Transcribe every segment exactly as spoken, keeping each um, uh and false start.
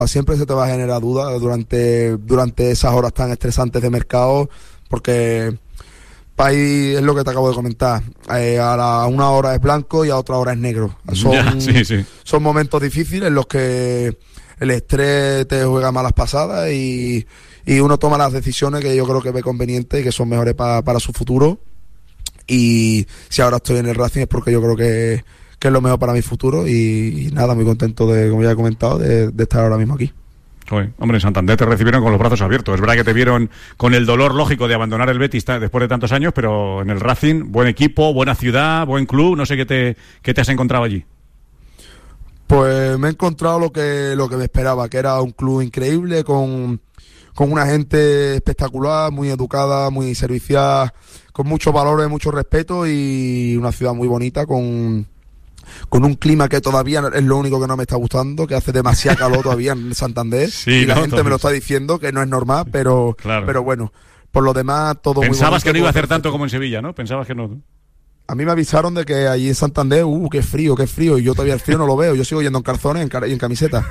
siempre se te va a generar dudas durante, durante esas horas tan estresantes de mercado, porque ahí es lo que te acabo de comentar. Eh, a, la, a una hora es blanco y a otra hora es negro. Son, ya, sí, sí. son momentos difíciles en los que el estrés te juega malas pasadas y, y uno toma las decisiones que yo creo que ve convenientes y que son mejores pa, para su futuro. Y si ahora estoy en el Racing es porque yo creo que, que es lo mejor para mi futuro y, y nada, muy contento de, como ya he comentado, de, de estar ahora mismo aquí. Hombre, en Santander te recibieron con los brazos abiertos. Es verdad que te vieron con el dolor lógico de abandonar el Betis después de tantos años, pero en el Racing, buen equipo, buena ciudad, buen club. No sé qué te, qué te has encontrado allí. Pues me he encontrado lo que, lo que me esperaba, que era un club increíble, con, con una gente espectacular, muy educada, muy servicial, con muchos valores, mucho respeto y una ciudad muy bonita, con... con un clima que todavía es lo único que no me está gustando, que hace demasiado calor todavía en Santander, sí, y la no, gente entonces... me lo está diciendo, que no es normal, pero, claro. pero bueno, por lo demás todo muy bonito. Pensabas que no iba a hacer tanto como en Sevilla, ¿no? Pensabas que no. A mí me avisaron de que allí en Santander, uh, qué frío, qué frío, y yo todavía el frío no lo veo, yo sigo yendo en calzones y en camiseta.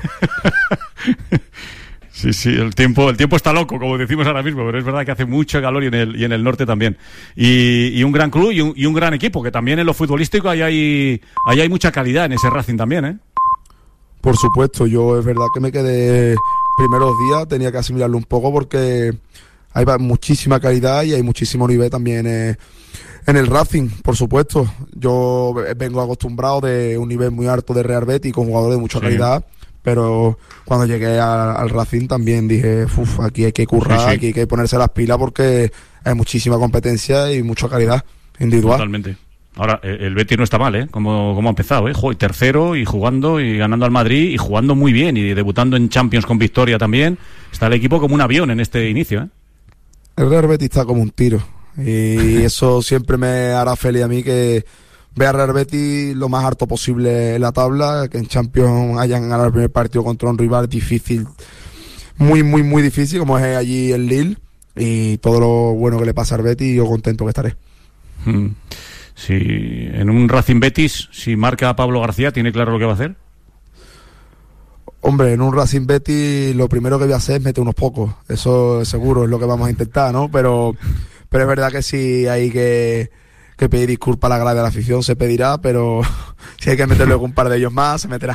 Sí, sí, el tiempo, el tiempo está loco, como decimos ahora mismo, pero es verdad que hace mucho calor y en el, y en el norte también. Y, y un gran club y un, y un gran equipo, que también en lo futbolístico ahí hay, ahí hay mucha calidad en ese Racing también, ¿eh? Por supuesto, yo es verdad que me quedé primeros días, tenía que asimilarlo un poco porque hay muchísima calidad y hay muchísimo nivel también eh, en el Racing, por supuesto. Yo vengo acostumbrado de un nivel muy alto de Real Betis con jugadores de mucha sí. calidad. Pero cuando llegué a, al Racing también dije, uff, aquí hay que currar, sí, sí. aquí hay que ponerse las pilas porque hay muchísima competencia y mucha calidad individual. Totalmente. Ahora, el Betis no está mal, ¿eh? Como, como ha empezado, ¿eh? Joder, tercero y jugando y ganando al Madrid y jugando muy bien y debutando en Champions con victoria también. Está el equipo como un avión en este inicio, ¿eh? El Real Betis está como un tiro y eso siempre me hará feliz a mí, que ve a Real Betis lo más alto posible en la tabla, que en Champions hayan ganado el primer partido contra un rival difícil, muy, muy, muy difícil, como es allí el Lille, y todo lo bueno que le pasa al Betis, yo contento que estaré. Hmm. Sí, en un Racing Betis, si marca a Pablo García, ¿tiene claro lo que va a hacer? Hombre, en un Racing Betis lo primero que voy a hacer es meter unos pocos, eso seguro es lo que vamos a intentar, ¿no? Pero, pero es verdad que sí hay que... que pedir disculpas a la grada de la afición, se pedirá, pero si hay que meterle un par de ellos más, se meterá.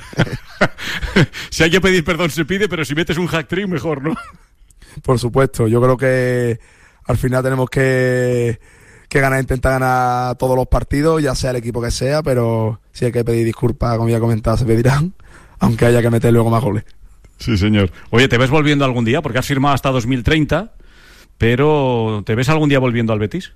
Si hay que pedir perdón, se pide, pero si metes un hat-trick, mejor, ¿no? Por supuesto, yo creo que al final tenemos que, que ganar, intentar ganar todos los partidos, ya sea el equipo que sea, pero si hay que pedir disculpas, como ya he comentado, se pedirán, aunque haya que meter luego más goles. Sí, señor. Oye, ¿te ves volviendo algún día? Porque has firmado hasta dos mil treinta, pero ¿te ves algún día volviendo al Betis?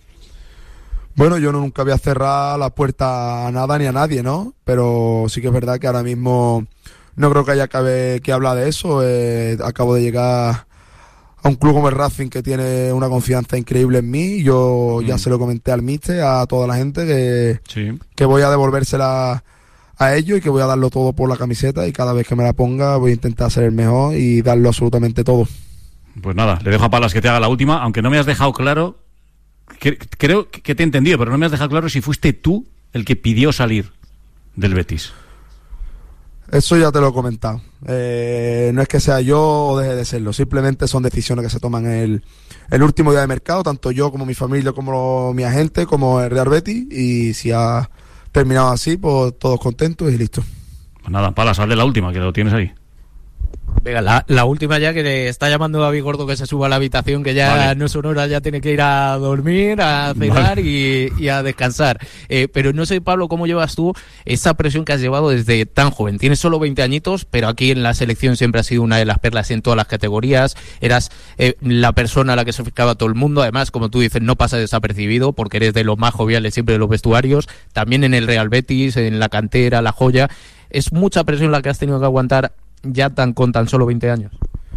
Bueno, yo nunca voy a cerrar la puerta a nada ni a nadie, ¿no? Pero sí que es verdad que ahora mismo no creo que haya que, que hablar de eso. Eh, acabo de llegar a un club como el Racing que tiene una confianza increíble en mí. Yo mm. ya se lo comenté al míster, a toda la gente, que, sí. que voy a devolvérsela a ellos y que voy a darlo todo por la camiseta, y cada vez que me la ponga voy a intentar ser el mejor y darlo absolutamente todo. Pues nada, le dejo a Palas que te haga la última, aunque no me has dejado claro... Creo que te he entendido, pero no me has dejado claro si fuiste tú el que pidió salir del Betis. Eso ya te lo he comentado. Eh, no es que sea yo o deje de serlo, simplemente son decisiones que se toman el, el último día de mercado, tanto yo como mi familia, como mi agente, como el Real Betis, y si ha terminado así, pues todos contentos y listo. Pues nada, Palas, sal de la última, que lo tienes ahí. Venga, la, la última ya, que le está llamando David Gordo que se suba a la habitación, que ya vale. no son horas, ya tiene que ir a dormir, a cenar vale. y, y a descansar. Eh, pero no sé, Pablo, ¿cómo llevas tú esa presión que has llevado desde tan joven? Tienes solo veinte añitos, pero aquí en la selección siempre has sido una de las perlas en todas las categorías. Eras eh, la persona a la que se fijaba todo el mundo. Además, como tú dices, no pasa desapercibido porque eres de los más joviales siempre de los vestuarios. También en el Real Betis, en la cantera, la joya. Es mucha presión la que has tenido que aguantar ya tan con tan solo veinte años.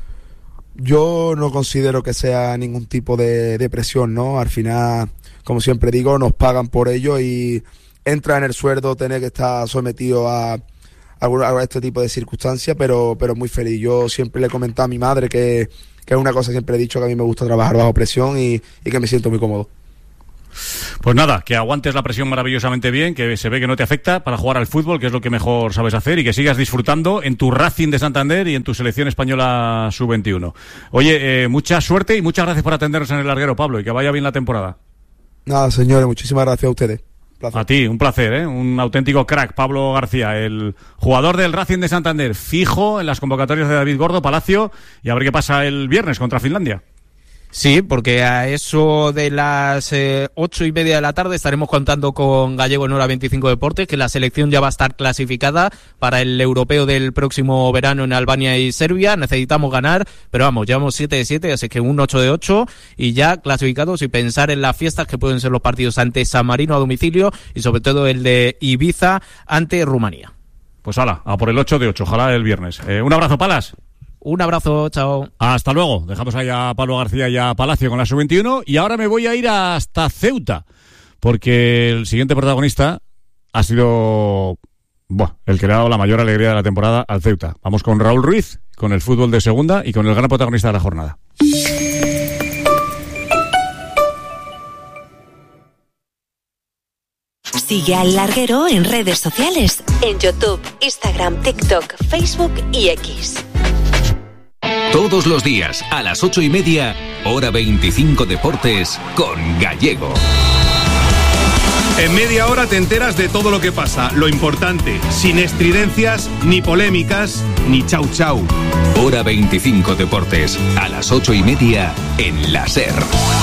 Yo no considero que sea ningún tipo de, de presión, ¿no? Al final, como siempre digo, nos pagan por ello y entra en el sueldo tener que estar sometido a, a, a este tipo de circunstancias, pero, pero muy feliz. Yo siempre le he comentado a mi madre que, que es una cosa, siempre he dicho que a mí me gusta trabajar bajo presión y, y que me siento muy cómodo. Pues nada, que aguantes la presión maravillosamente bien, que se ve que no te afecta para jugar al fútbol, que es lo que mejor sabes hacer, y que sigas disfrutando en tu Racing de Santander y en tu selección española sub veintiuno. Oye, eh, mucha suerte y muchas gracias por atendernos en el larguero, Pablo, y que vaya bien la temporada. Nada, señores, muchísimas gracias a ustedes. Placer. A ti, un placer, ¿eh? Un auténtico crack, Pablo García, el jugador del Racing de Santander, fijo en las convocatorias de David Gordo, Palacio, y a ver qué pasa el viernes contra Finlandia. Sí, porque a eso de las eh, ocho y media de la tarde estaremos contando con Gallego en Hora veinticinco Deportes, que la selección ya va a estar clasificada para el europeo del próximo verano en Albania y Serbia. Necesitamos ganar, pero vamos, llevamos siete de siete, así que un ocho de ocho y ya clasificados, y pensar en las fiestas que pueden ser los partidos ante San Marino a domicilio y sobre todo el de Ibiza ante Rumanía. Pues hala, a por el ocho de ocho, ojalá el viernes. Eh, un abrazo, Palas. Un abrazo, chao. Hasta luego. Dejamos ahí a Pablo García y a Palacio con la sub veintiuno, y ahora me voy a ir hasta Ceuta, porque el siguiente protagonista ha sido bueno, el que le ha dado la mayor alegría de la temporada al Ceuta. Vamos con Raúl Ruiz, con el fútbol de segunda y con el gran protagonista de la jornada. Sigue al Larguero en redes sociales, en YouTube, Instagram, TikTok, Facebook y X. Todos los días, a las ocho y media, Hora veinticinco Deportes, con Gallego. En media hora te enteras de todo lo que pasa, lo importante, sin estridencias, ni polémicas, ni chau chau. Hora veinticinco Deportes, a las ocho y media, en la SER.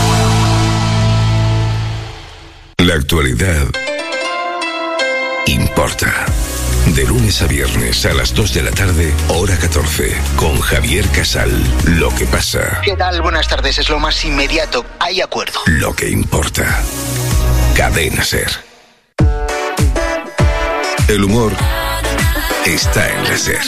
La actualidad importa. De lunes a viernes a las dos de la tarde, hora catorce, con Javier Casal. Lo que pasa. ¿Qué tal? Buenas tardes. Es lo más inmediato. Hay acuerdo. Lo que importa. Cadena SER. El humor está en la SER.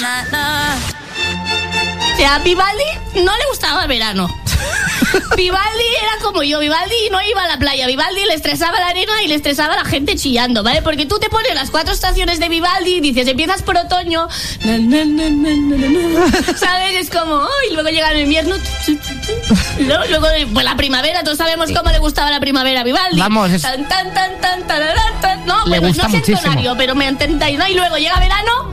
O sea, a Vivaldi no le gustaba el verano. Vivaldi era como yo, Vivaldi no iba a la playa, Vivaldi le estresaba la arena y le estresaba la gente chillando, ¿vale? Porque tú te pones las cuatro estaciones de Vivaldi y dices, empiezas por otoño, na, na, na, na, na, na, ¿sabes? Es como, oh, y luego llega el invierno, y luego, luego pues la primavera, todos sabemos cómo le gustaba la primavera a Vivaldi. Vamos, es... tan, tan, tan, tan, tan, tan, tan. No, le bueno, gusta no sé muchísimo. Tonario, pero me entendáis, ¿no? Y luego llega verano.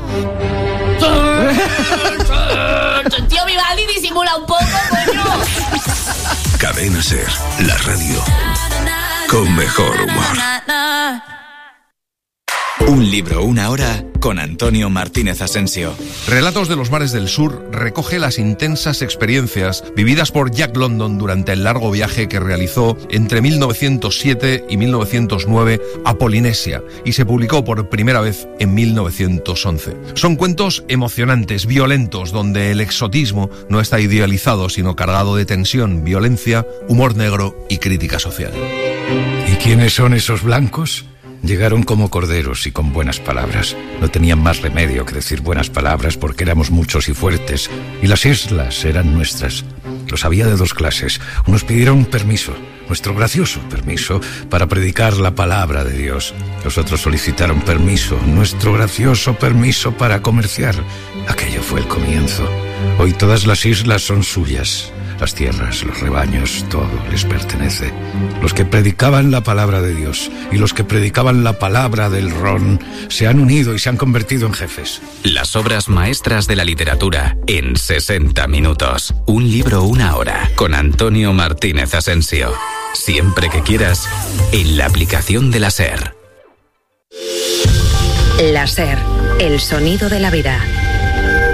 Tío, Vivaldi disimula un poco, coño. Cadena SER, la radio con mejor humor. Un libro, una hora, con Antonio Martínez Asensio. Relatos de los Mares del Sur recoge las intensas experiencias vividas por Jack London durante el largo viaje que realizó entre mil novecientos siete y mil novecientos nueve a Polinesia, y se publicó por primera vez en mil novecientos once. Son cuentos emocionantes, violentos, donde el exotismo no está idealizado, sino cargado de tensión, violencia, humor negro y crítica social. ¿Y quiénes son esos blancos? Llegaron como corderos y con buenas palabras. No tenían más remedio que decir buenas palabras porque éramos muchos y fuertes, y las islas eran nuestras. Los había de dos clases. Unos pidieron permiso, nuestro gracioso permiso, para predicar la palabra de Dios. Los otros solicitaron permiso, nuestro gracioso permiso para comerciar. Aquello fue el comienzo. Hoy todas las islas son suyas. Las tierras, los rebaños, todo les pertenece. Los que predicaban la palabra de Dios y los que predicaban la palabra del ron se han unido y se han convertido en jefes. Las obras maestras de la literatura en sesenta minutos. Un libro, una hora, con Antonio Martínez Asensio. Siempre que quieras, en la aplicación de la SER. La SER, el sonido de la vida.